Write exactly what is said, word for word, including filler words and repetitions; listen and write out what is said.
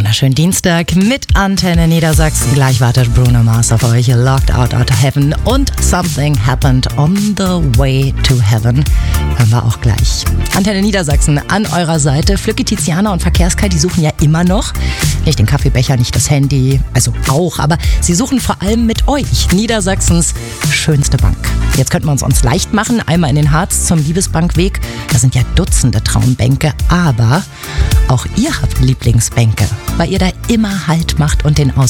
wunderschönen Dienstag mit Antenne Niedersachsen. Gleich wartet Bruno Mars auf euch. Locked Out of Heaven und Something Happened on the Way to Heaven. Hören wir auch gleich. Antenne Niedersachsen an eurer Seite. Flücke, Tiziana und Verkehrskai, die suchen ja immer noch nicht den Kaffeebecher, nicht das Handy, also auch, aber sie suchen vor allem mit euch Niedersachsens schönste Bank. Jetzt könnten wir uns uns leicht machen, einmal in den Harz zum Liebesbankweg. Da sind ja Dutzende Traumbänke, aber auch ihr habt Lieblingsbänke, weil ihr da immer Halt macht und den Aus